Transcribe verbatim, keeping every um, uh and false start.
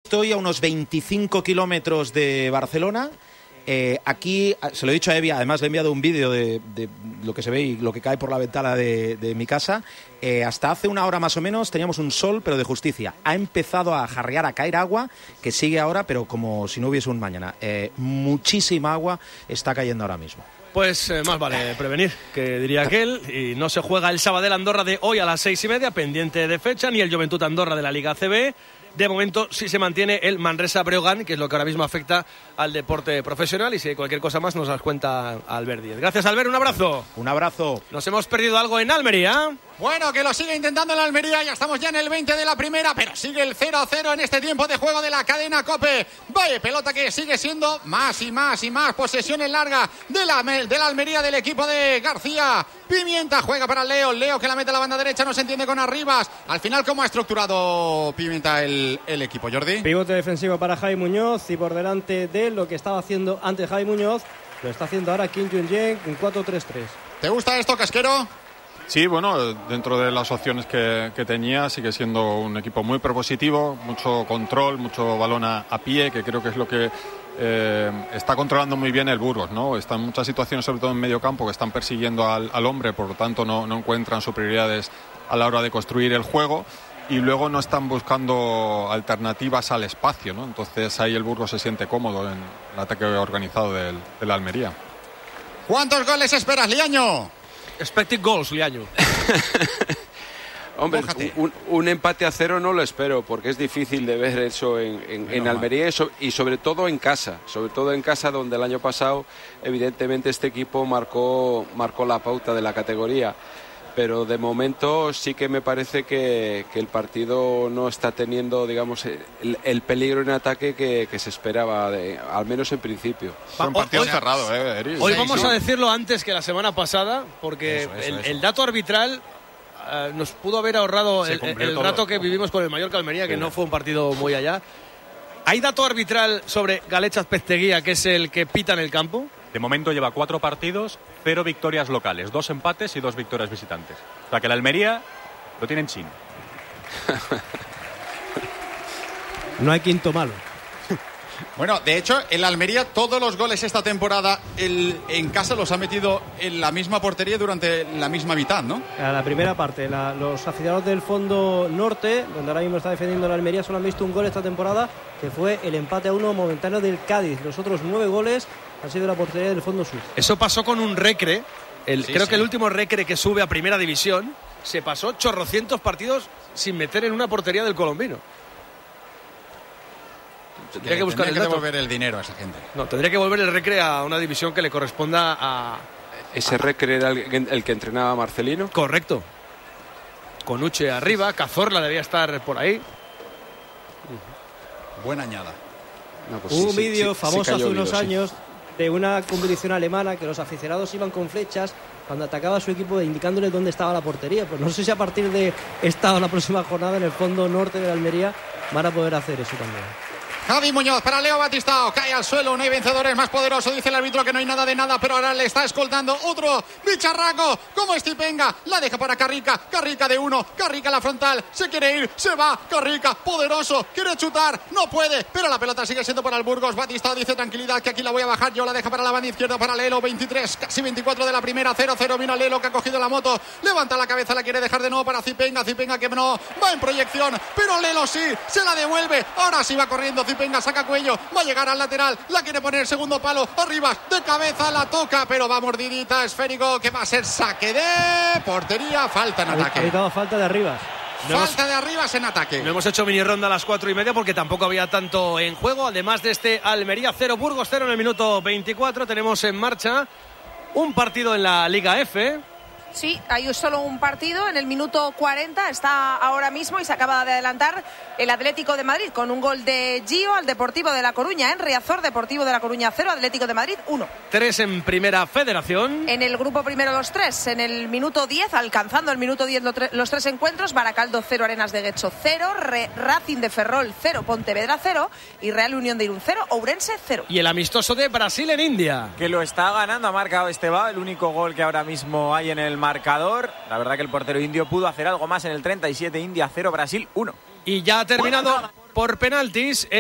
estoy a unos veinticinco kilómetros de Barcelona. Eh, aquí, se lo he dicho a Evia, además le he enviado un vídeo de, de lo que se ve y lo que cae por la ventana de, de mi casa. Eh, hasta hace una hora más o menos teníamos un sol, pero de justicia. Ha empezado a jarrear, a caer agua, que sigue ahora, pero como si no hubiese un mañana. Eh, muchísima agua está cayendo ahora mismo. Pues eh, más vale prevenir, que diría aquel. Y no se juega el Sabadell Andorra de hoy a las seis y media, pendiente de fecha, ni el Joventut Andorra de la Liga A C B. De momento sí se mantiene el Manresa Breogán, que es lo que ahora mismo afecta al deporte profesional, y si hay cualquier cosa más nos las cuenta Albert Díez. Gracias, Albert, un abrazo. Un abrazo. Nos hemos perdido algo en Almería. Bueno, que lo sigue intentando en Almería, ya estamos ya en el veinte de la primera, pero sigue el cero a cero en este tiempo de juego de la cadena COPE. Vaya pelota que sigue siendo más y más y más posesiones largas de la, de la Almería, del equipo de García Pimienta. Juega para Leo, Leo que la mete a la banda derecha, no se entiende con Arribas. Al final, ¿cómo ha estructurado Pimienta el, el equipo, Jordi? Pivote defensivo para Javi Muñoz, y por delante de lo que estaba haciendo antes Javi Muñoz, lo está haciendo ahora Kim Jong-jen con cuatro tres tres. ¿Te gusta esto, Casquero? Sí, bueno, dentro de las opciones que, que tenía, sigue siendo un equipo muy propositivo, mucho control, mucho balón a, a pie, que creo que es lo que eh, está controlando muy bien el Burgos, ¿no? Están en muchas situaciones, sobre todo en medio campo, que están persiguiendo al, al hombre, por lo tanto no, no encuentran superioridades a la hora de construir el juego, y luego no están buscando alternativas al espacio, ¿no? Entonces ahí el Burgos se siente cómodo en el ataque organizado del, de la Almería. ¿Cuántos goles esperas, Liaño? Expected goals, Liaño. Hombre, un, un empate a cero no lo espero, porque es difícil de ver eso en, en, en Almería y, so, y sobre todo en casa, sobre todo en casa, donde el año pasado evidentemente este equipo marcó, marcó la pauta de la categoría. Pero de momento sí que me parece que, que el partido no está teniendo, digamos, el, el peligro en ataque que, que se esperaba, de, al menos en principio. Es un partido cerrado, eh, Eric. Hoy vamos a decirlo antes que la semana pasada, porque eso, eso, el, eso. el dato arbitral uh, nos pudo haber ahorrado el, el rato que vivimos con el Mallorca Almería, que sí. No fue un partido muy allá. ¿Hay dato arbitral sobre Galechas Pesteguía, que es el que pita en el campo? De momento lleva cuatro partidos, cero victorias locales, dos empates y dos victorias visitantes. O sea que la Almería lo tiene en chin. No hay quinto malo. Bueno, de hecho, el Almería todos los goles esta temporada el, en casa los ha metido en la misma portería durante la misma mitad, ¿no? A la primera parte, la, los aficionados del fondo norte, donde ahora mismo está defendiendo la Almería, solo han visto un gol esta temporada, que fue el empate a uno momentáneo del Cádiz. Los otros nueve goles han sido la portería del fondo sur. Eso pasó con un Recre, el, sí, creo sí. que el último Recre que sube a primera división, se pasó chorrocientos partidos sin meter en una portería del colombino. Tendría que buscar el que dato. devolver el dinero a esa gente. No, tendría que volver el Recre a una división que le corresponda a... ¿Ese Recre era el, el que entrenaba Marcelino? Correcto. Con Uche arriba, Cazorla debía estar por ahí. Buena añada. No, pues un sí, vídeo sí, famoso sí hace unos vivo, años sí. de una competición alemana que los aficionados iban con flechas cuando atacaba a su equipo indicándole dónde estaba la portería. Pues no sé si a partir de esta o la próxima jornada en el fondo norte de la Almería van a poder hacer eso también. Javi Muñoz para Leo Batistao, cae al suelo, no hay vencedores más poderoso, dice el árbitro que no hay nada de nada, pero ahora le está escoltando otro bicharraco, como Stipenga, la deja para Carrica, Carrica de uno, Carrica a la frontal, se quiere ir, se va, Carrica, poderoso, quiere chutar, no puede, pero la pelota sigue siendo para el Burgos. Batistao dice tranquilidad, que aquí la voy a bajar yo, la deja para la banda izquierda para Lelo, veintitrés, casi veinticuatro de la primera, cero cero, vino Lelo que ha cogido la moto, levanta la cabeza, la quiere dejar de nuevo para Zipenga, Zipenga que no, va en proyección, pero Lelo sí, se la devuelve, ahora sí va corriendo Zipenga. Venga, saca cuello, va a llegar al lateral, la quiere poner segundo palo, arriba, de cabeza, la toca, pero va mordidita, esférico, que va a ser saque de portería, falta en ataque. Ha dado falta de Arribas. Falta de Arribas en ataque. No hemos hecho mini ronda a las cuatro y media porque tampoco había tanto en juego. Además de este Almería cero, Burgos cero en el minuto veinticuatro, tenemos en marcha un partido en la Liga F. Sí, hay solo un partido en el minuto cuarenta, está ahora mismo y se acaba de adelantar el Atlético de Madrid con un gol de Gio al Deportivo de La Coruña, en Riazor, Deportivo de La Coruña cero, Atlético de Madrid uno. Tres en Primera Federación. En el grupo primero los tres, en el minuto diez, alcanzando el minuto diez los tres encuentros, Baracaldo cero, Arenas de Guecho cero, Re, Racing de Ferrol cero, Pontevedra cero y Real Unión de Irún cero, Ourense cero. Y el amistoso de Brasil en India. Que lo está ganando, ha marcado Estebao, el único gol que ahora mismo hay en el marcador. La verdad que el portero indio pudo hacer algo más en el treinta y siete. India cero, Brasil uno. Y ya ha terminado por penaltis.